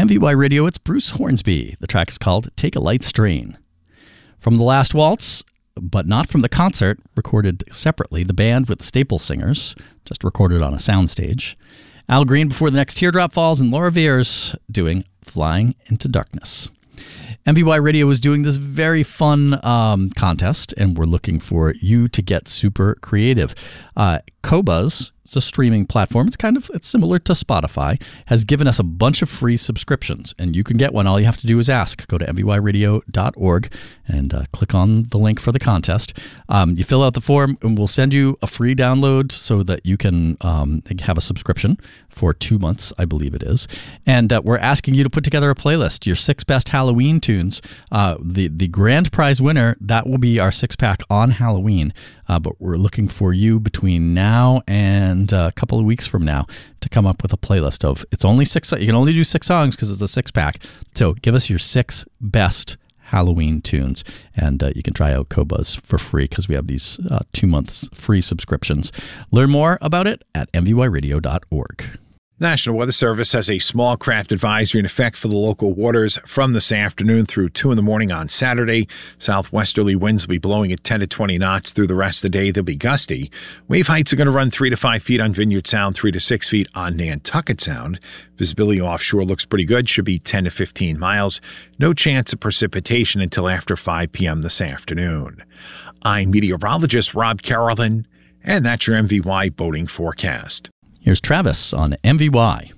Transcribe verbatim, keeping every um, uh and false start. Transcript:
M V Y Radio, it's Bruce Hornsby. The track is called Take a Light Strain. From The Last Waltz, but not from the concert, recorded separately, the band with the Staple Singers, just recorded on a soundstage. Al Green Before the Next Teardrop Falls, and Laura Viers doing Flying into Darkness. M V Y Radio is doing this very fun um, contest, and we're looking for you to get super creative. Uh, Qobuz, it's a streaming platform. It's kind of it's similar to Spotify, has given us a bunch of free subscriptions, and you can get one. All you have to do is ask. Go to M V Y radio dot org and uh, click on the link for the contest. Um, you fill out the form, and we'll send you a free download so that you can um, have a subscription for two months, I believe it is. And uh, we're asking you to put together a playlist, your six best Halloween tunes. Uh, the, the grand prize winner, that will be our six-pack on Halloween. Uh, but we're looking for you between now and uh, a couple of weeks from now to come up with a playlist of, it's only six, you can only do six songs because it's a six-pack. So give us your six best Halloween tunes, and uh, you can try out Qobuz for free because we have these uh, two months free subscriptions. Learn more about it at M V Y radio dot org. National Weather Service has a small craft advisory in effect for the local waters from this afternoon through two in the morning on Saturday. Southwesterly winds will be blowing at ten to twenty knots through the rest of the day. They'll be gusty. Wave heights are going to run three to five feet on Vineyard Sound, three to six feet on Nantucket Sound. Visibility offshore looks pretty good, should be ten to fifteen miles. No chance of precipitation until after five p.m. this afternoon. I'm meteorologist Rob Carolyn, and that's your M V Y boating forecast. Here's Travis on M V Y.